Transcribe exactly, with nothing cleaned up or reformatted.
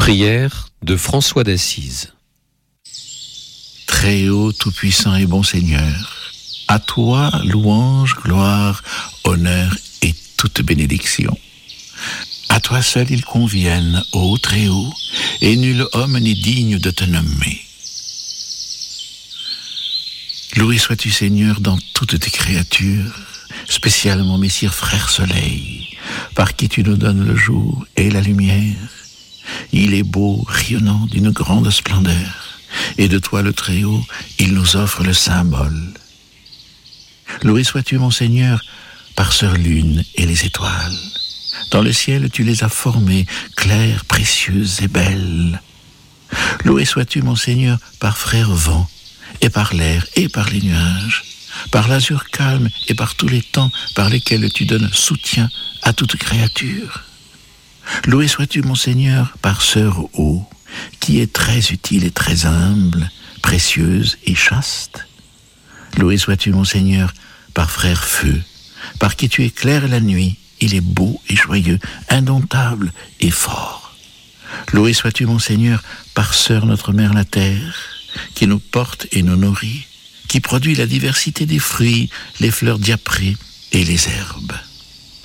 Prière de François d'Assise. Très haut, tout-puissant et bon Seigneur, à toi louange, gloire, honneur et toute bénédiction. À toi seul ils conviennent, ô très haut, et nul homme n'est digne de te nommer. Loué sois-tu Seigneur dans toutes tes créatures, spécialement Messire Frère Soleil, par qui tu nous donnes le jour et la lumière. Il est beau, rayonnant d'une grande splendeur, et de toi le Très-Haut, il nous offre le symbole. Loué sois-tu mon Seigneur par Sœur Lune et les étoiles. Dans le ciel tu les as formées, claires, précieuses et belles. Loué sois-tu mon Seigneur par Frère Vent, et par l'air et par les nuages, par l'azur calme et par tous les temps par lesquels tu donnes soutien à toute créature. Loué sois-tu mon Seigneur par Sœur Eau, qui est très utile et très humble, précieuse et chaste. Loué sois-tu mon Seigneur par Frère Feu, par qui tu éclaires la nuit, il est beau et joyeux, indomptable et fort. Loué sois-tu mon Seigneur par Sœur notre Mère la Terre, qui nous porte et nous nourrit, qui produit la diversité des fruits, les fleurs diaprées et les herbes.